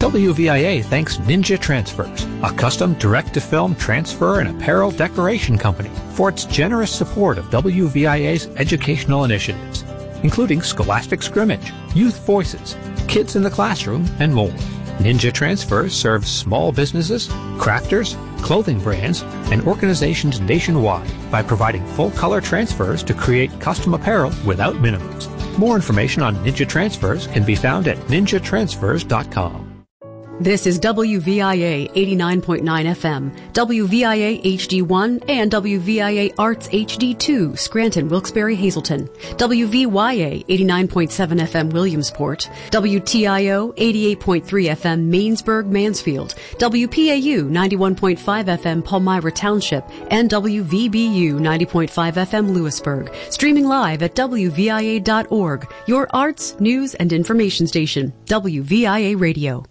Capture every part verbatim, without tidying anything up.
W V I A thanks Ninja Transfers, a custom direct-to-film transfer and apparel decoration company, for its generous support of W V I A's educational initiatives, including Scholastic Scrimmage, Youth Voices, Kids in the Classroom, and more. Ninja Transfers serves small businesses, crafters, clothing brands, and organizations nationwide by providing full-color transfers to create custom apparel without minimums. More information on Ninja Transfers can be found at ninja transfers dot com. This is W V I A eighty-nine point nine F M, W V I A H D one, and W V I A Arts H D two, Scranton, Wilkes-Barre, Hazleton, W V Y A eighty-nine point seven F M, Williamsport, W T I O eighty-eight point three F M, Mainsburg, Mansfield, W P A U ninety-one point five F M, Palmyra Township, and W V B U ninety point five F M, Lewisburg. Streaming live at W V I A dot org, your arts, news, and information station, W V I A Radio.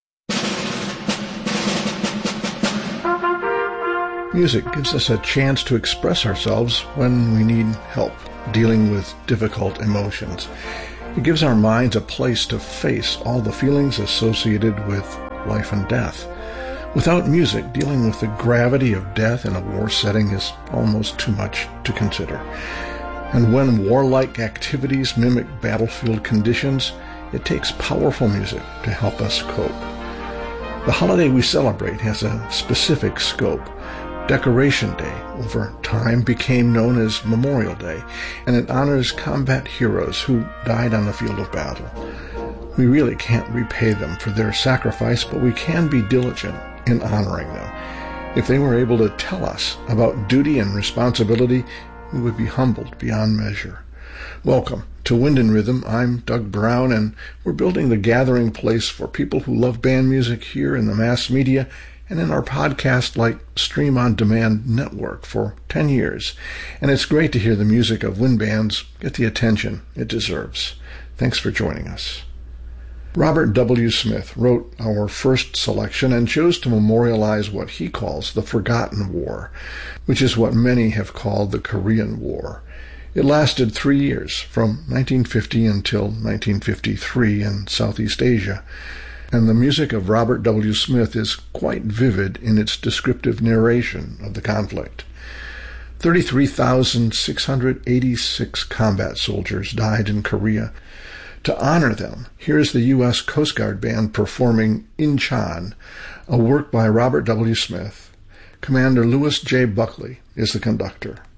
Music gives us a chance to express ourselves when we need help dealing with difficult emotions. It gives our minds a place to face all the feelings associated with life and death. Without music, dealing with the gravity of death in a war setting is almost too much to consider. And when warlike activities mimic battlefield conditions, it takes powerful music to help us cope. The holiday we celebrate has a specific scope. Decoration Day, over time, became known as Memorial Day, and it honors combat heroes who died on the field of battle. We really can't repay them for their sacrifice, but we can be diligent in honoring them. If they were able to tell us about duty and responsibility, we would be humbled beyond measure. Welcome to Wind and Rhythm. I'm Doug Brown, and we're building the gathering place for people who love band music here in the mass media and in our podcast-like Stream On Demand network for ten years. And it's great to hear the music of wind bands get the attention it deserves. Thanks for joining us. Robert W. Smith wrote our first selection and chose to memorialize what he calls the Forgotten War, which is what many have called the Korean War. It lasted three years, from nineteen fifty until nineteen fifty-three in Southeast Asia. And the music of Robert W. Smith is quite vivid in its descriptive narration of the conflict. thirty-three thousand six hundred eighty-six combat soldiers died in Korea. To honor them, here's the U S Coast Guard Band performing Incheon, a work by Robert W. Smith. Commander Lewis J. Buckley is the conductor.